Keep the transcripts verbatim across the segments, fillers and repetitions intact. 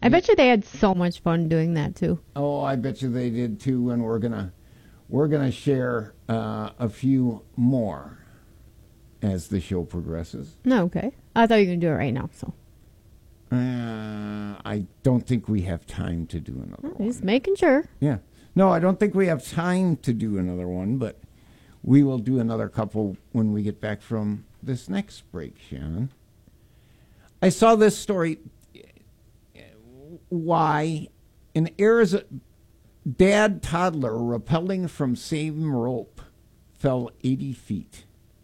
I bet you they had so much fun doing that too. Oh, I bet you they did too, and we're gonna we're gonna share uh, a few more as the show progresses. No, okay. I thought you were gonna do it right now. So uh, I don't think we have time to do another one. Just making sure. Yeah, no, I don't think we have time to do another one, but we will do another couple when we get back from this next break, Shannon. I saw this story. Why an Arizona dad toddler rappelling from same rope fell eighty feet.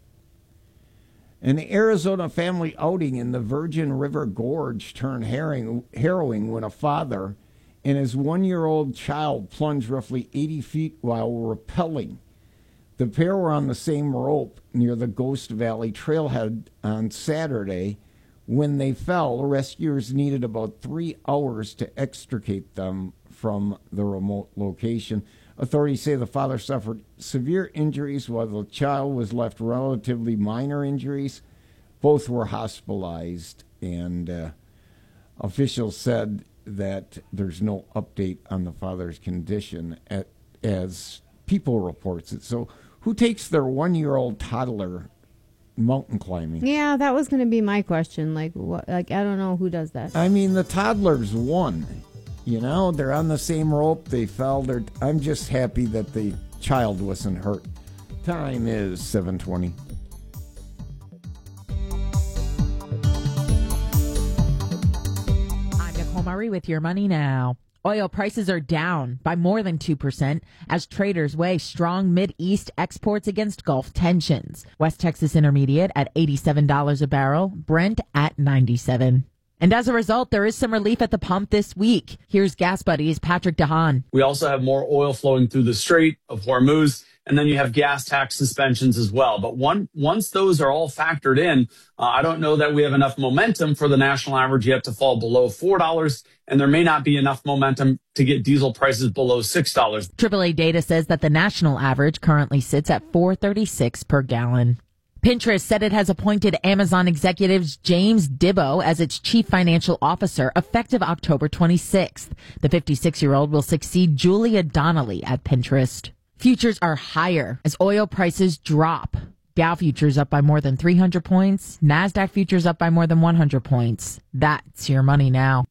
An Arizona family outing in the Virgin River Gorge turned harrowing when a father and his one-year-old child plunged roughly eighty feet while rappelling. The pair were on the same rope near the Ghost Valley trailhead on Saturday. When they fell, rescuers needed about three hours to extricate them from the remote location. Authorities say the father suffered severe injuries while the child was left relatively minor injuries. Both were hospitalized, and uh, officials said that there's no update on the father's condition at, as People reports it. So who takes their one-year-old toddler mountain climbing? Yeah, that was going to be my question. Like, what? Like, I don't know who does that. I mean, the toddler's one. You know, they're on the same rope. They fell. They're, I'm just happy that the child wasn't hurt. Time is seven twenty. I'm Nicole Murray with Your Money Now. Oil prices are down by more than two percent as traders weigh strong Mideast exports against Gulf tensions. West Texas Intermediate at eighty-seven dollars a barrel, Brent at ninety-seven dollars. And as a result, there is some relief at the pump this week. Here's Gas Buddy's Patrick DeHaan. We also have more oil flowing through the Strait of Hormuz, and then you have gas tax suspensions as well. But one, once those are all factored in, uh, I don't know that we have enough momentum for the national average yet to fall below four dollars, and there may not be enough momentum to get diesel prices below six dollars. triple A data says that the national average currently sits at four thirty-six per gallon. Pinterest said it has appointed Amazon executives James Dibbo as its chief financial officer effective October twenty-sixth. The fifty-six-year-old will succeed Julia Donnelly at Pinterest. Futures are higher as oil prices drop. Dow futures up by more than three hundred points. NASDAQ futures up by more than one hundred points. That's Your Money Now.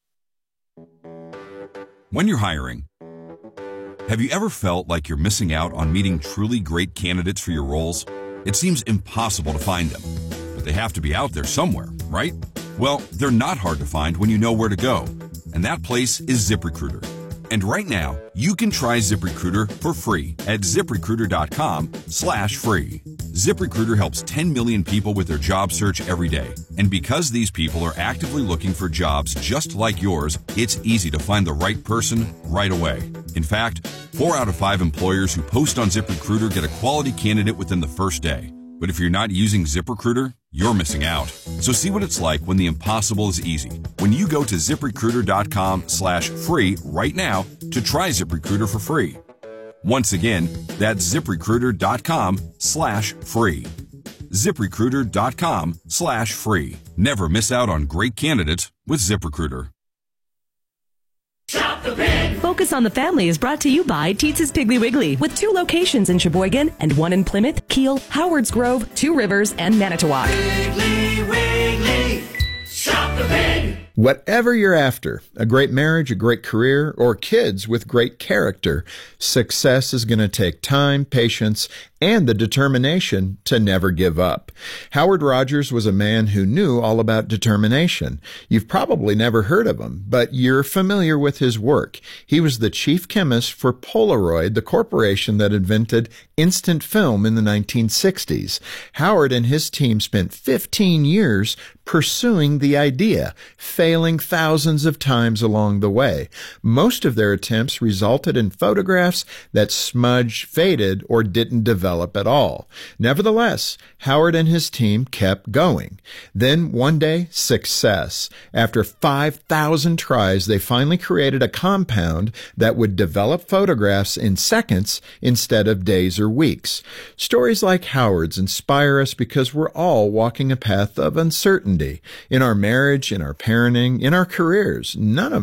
When you're hiring, have you ever felt like you're missing out on meeting truly great candidates for your roles? It seems impossible to find them, but they have to be out there somewhere, right? Well, they're not hard to find when you know where to go, and that place is ZipRecruiter. And right now, you can try ZipRecruiter for free at ZipRecruiter.com slash free. ZipRecruiter helps ten million people with their job search every day. And because these people are actively looking for jobs just like yours, it's easy to find the right person right away. In fact, four out of five employers who post on ZipRecruiter get a quality candidate within the first day. But if you're not using ZipRecruiter, you're missing out. So see what it's like when the impossible is easy. When you go to ZipRecruiter.com slash free right now to try ZipRecruiter for free. Once again, that's ZipRecruiter.com slash free. ZipRecruiter.com slash free. Never miss out on great candidates with ZipRecruiter. Shop the Pig! Focus on the Family is brought to you by Teetz's Piggly Wiggly, with two locations in Sheboygan and one in Plymouth, Kiel, Howards Grove, Two Rivers, and Manitowoc. Piggly Wiggly, shop the pig! Whatever you're after, a great marriage, a great career, or kids with great character, success is going to take time, patience, and the determination to never give up. Howard Rogers was a man who knew all about determination. You've probably never heard of him, but you're familiar with his work. He was the chief chemist for Polaroid, the corporation that invented instant film in the nineteen sixties. Howard and his team spent fifteen years pursuing the idea, failing thousands of times along the way. Most of their attempts resulted in photographs that smudged, faded, or didn't develop at all. Nevertheless, Howard and his team kept going. Then one day, success. After five thousand tries, they finally created a compound that would develop photographs in seconds instead of days or weeks. Stories like Howard's inspire us because we're all walking a path of uncertainty. In our marriage, in our parenting, in our careers, none of